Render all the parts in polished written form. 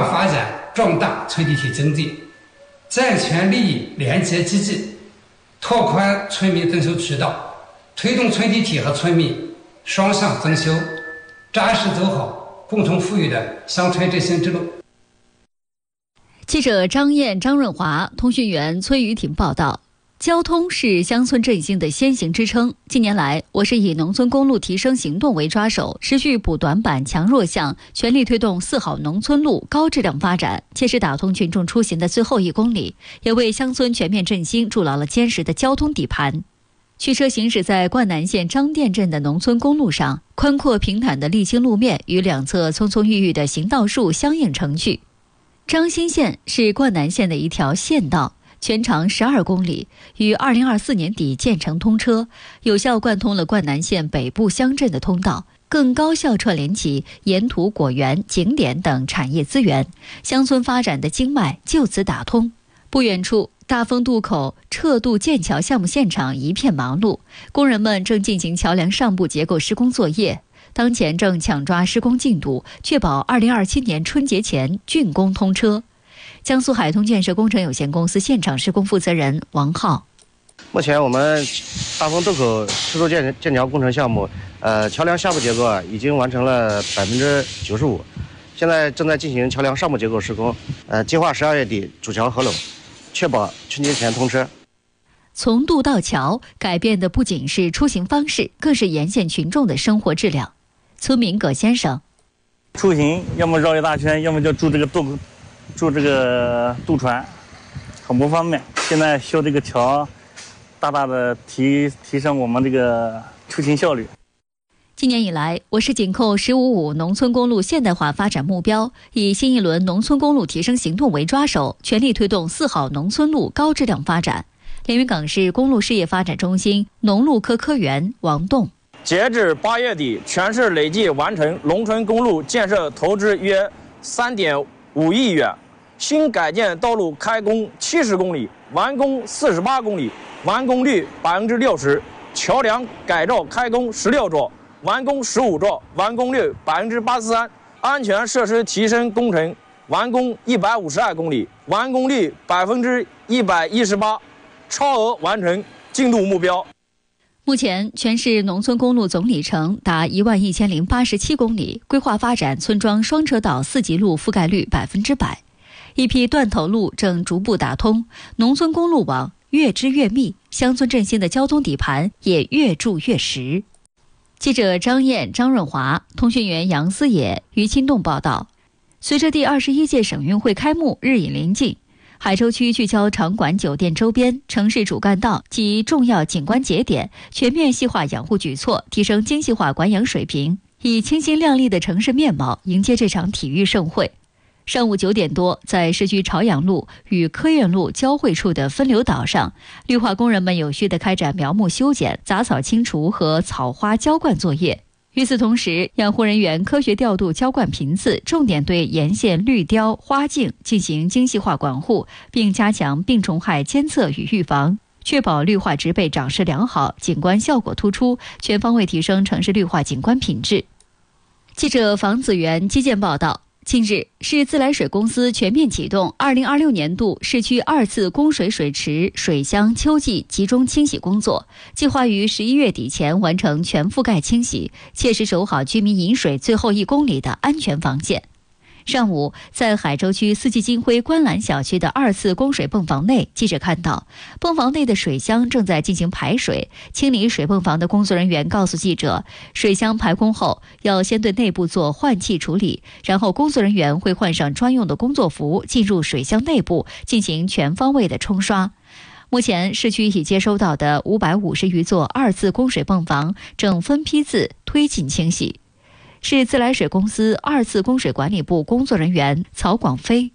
化发展，壮大村集体经济，健全利益连接机制，拓宽村民增修渠道，推动村集体和村民双向增修，扎实走好共同富裕的乡村振兴之路。 记者张燕、张润华，通讯员崔雨婷报道。交通是乡村振兴的先行支撑。近年来，我市以农村公路提升行动为抓手，持续补短板、强弱项，全力推动4好农村路高质量发展，切实打通群众出行的最后1公里，也为乡村全面振兴筑牢了坚实的交通底盘。驱车行驶在灌南县张店镇的农村公路上，宽阔平坦的沥青路面与两侧葱葱郁郁的行道树相映成趣。张新县是灌南县的一条县道，全长12公里，于2024年底建成通车，有效贯通了灌南县北部乡镇的通道，更高效串联起沿途果园、景点等产业资源，乡村发展的经脉就此打通。不远处，大丰渡口撤渡建桥项目现场一片忙碌，工人们正进行桥梁上部结构施工作业，当前正抢抓施工进度，确保2027年春节前竣工通车。江苏海通建设工程有限公司现场施工负责人王浩： 目前我们大丰渡口撤渡建桥工程项目，桥梁下部结构已经完成了95%，现在正在进行桥梁上部结构施工，计划12月底主桥合拢，确保春节前通车。 从渡到桥，改变的不仅是出行方式，更是沿线群众的生活质量。村民葛先生： 出行要么绕一大圈，要么就住这个渡船，很不方便。现在修这个桥，大大的提升我们这个出行效率。 今年以来，我市紧扣“15·5”农村公路现代化发展目标，以新一轮农村公路提升行动为抓手，全力推动4好农村路高质量发展。连云港市公路事业发展中心农路科科员王栋： 截至8月底，全市累计完成农村公路建设投资约3.5亿元，新改建道路开工70公里，完工48公里，完工率60%；桥梁改造开工16座，完工15座，完工率83%；安全设施提升工程完工152公里，完工率118%，超额完成进度目标。 目前，全市农村公路总里程达11087公里，规划发展村庄双车道4级路覆盖率100%，一批断头路正逐步打通，农村公路网越织越密，乡村振兴的交通底盘也越筑越实。记者张燕、张润华，通讯员杨思野、于清栋报道。随着第21届省运会开幕日益临近，海州区聚焦场馆、酒店周边、城市主干道及重要景观节点，全面细化养护举措，提升精细化管养水平，以清新亮丽的城市面貌迎接这场体育盛会。上午9点多，在市区朝阳路与科院路交汇处的分流岛上，绿化工人们有序地开展苗木修剪、杂草清除和草花浇灌作业。与此同时，养护人员科学调度浇灌频次，重点对沿线绿雕、花径进行精细化管护，并加强病虫害监测与预防，确保绿化植被长势良好，景观效果突出，全方位提升城市绿化景观品质。记者房子源基建报道。近日，市自来水公司全面启动2026年度市区2次供水水池、水箱秋季集中清洗工作，计划于11月底前完成全覆盖清洗，切实守好居民饮水最后1公里的安全防线。上午，在海州区四季金辉观澜小区的2次供水泵房内，记者看到泵房内的水箱正在进行排水。清理水泵房的工作人员告诉记者，水箱排空后要先对内部做换气处理，然后工作人员会换上专用的工作服，进入水箱内部进行全方位的冲刷。目前，市区已接收到的550余座2次供水泵房正分批次推进清洗。市自来水公司2次供水管理部工作人员曹广飞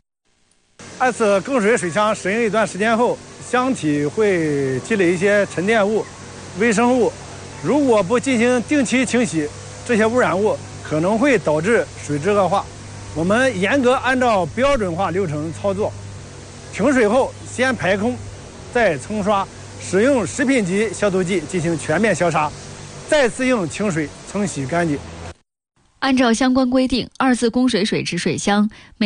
：2次供水水箱使用一段时间后，箱体会积累一些沉淀物、微生物，如果不进行定期清洗，这些污染物可能会导致水质恶化。我们严格按照标准化流程操作，停水后先排空，再冲刷，使用食品级消毒剂进行全面消杀，再次用清水冲洗干净。 按照相关规定，2次供水水池水箱每